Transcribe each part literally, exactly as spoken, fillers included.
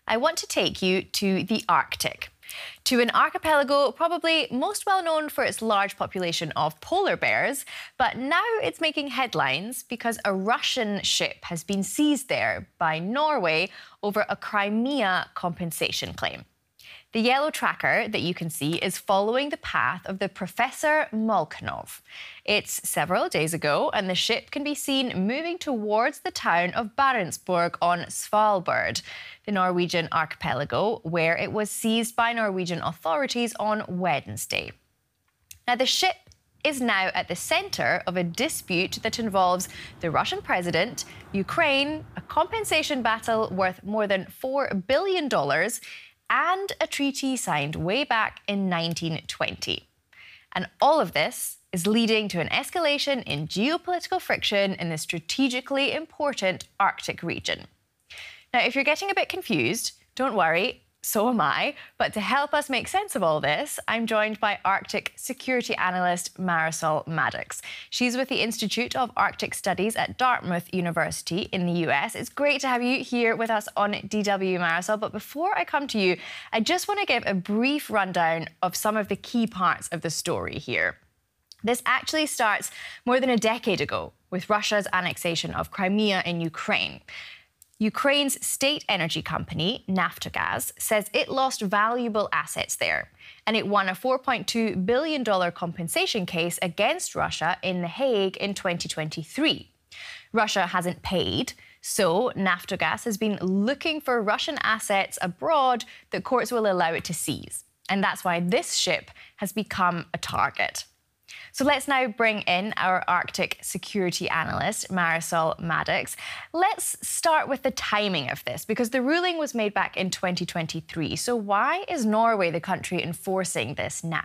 I want to take you to the Arctic, to an archipelago probably most well known for its large population of polar bears, but now it's making headlines because a Russian ship has been seized there by Norway over a Crimea compensation claim. The yellow tracker that you can see is following the path of the Professor Molchanov. It's several days ago, and the ship can be seen moving towards the town of Barentsburg on Svalbard, the Norwegian archipelago, where it was seized by Norwegian authorities on Wednesday. Now, the ship is now at the centre of a dispute that involves the Russian president, Ukraine, a compensation battle worth more than four billion dollars, and a treaty signed way back in nineteen twenty. And all of this is leading to an escalation in geopolitical friction in the strategically important Arctic region. Now, if you're getting a bit confused, don't worry, so am I. But to help us make sense of all this, I'm joined by Arctic security analyst Marisol Maddox. She's with the Institute of Arctic Studies at Dartmouth University in the U S. It's great to have you here with us on D W, Marisol. But before I come to you, I just want to give a brief rundown of some of the key parts of the story here. This actually starts more than a decade ago with Russia's annexation of Crimea in Ukraine. Ukraine's state energy company, Naftogaz, says it lost valuable assets there, and it won a four point two billion dollars compensation case against Russia in The Hague in twenty twenty-three. Russia hasn't paid, so Naftogaz has been looking for Russian assets abroad that courts will allow it to seize. And that's why this ship has become a target. So let's now bring in our Arctic security analyst, Marisol Maddox. Let's start with the timing of this, because the ruling was made back in twenty twenty-three. So why is Norway the country enforcing this now?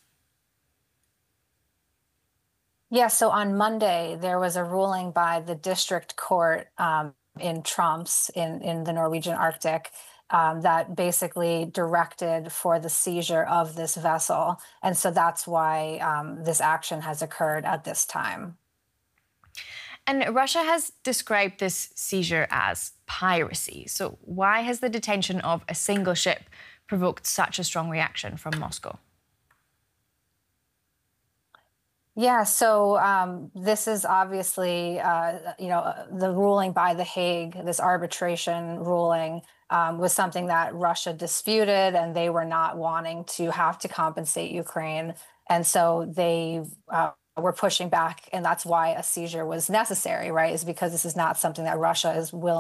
Yeah, so on Monday, there was a ruling by the district court um, in Troms in, in the Norwegian Arctic Um, that basically directed for the seizure of this vessel. And so that's why um, this action has occurred at this time. And Russia has described this seizure as piracy. So why has the detention of a single ship provoked such a strong reaction from Moscow? Yeah, so um, this is obviously, uh, you know, the ruling by The Hague, this arbitration ruling, um, was something that Russia disputed, and they were not wanting to have to compensate Ukraine. And so they uh, were pushing back, and that's why a seizure was necessary, right, is because this is not something that Russia is willing